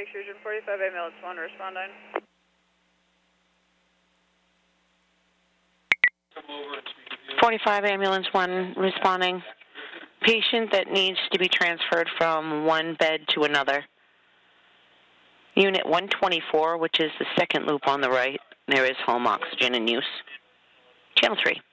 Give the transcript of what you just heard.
extrusion 45 ambulance 1 responding. 45 ambulance 1 responding. Patient that needs to be transferred from one bed to another. Unit 124, which is the second loop on the right. There is home oxygen in use. Channel 3.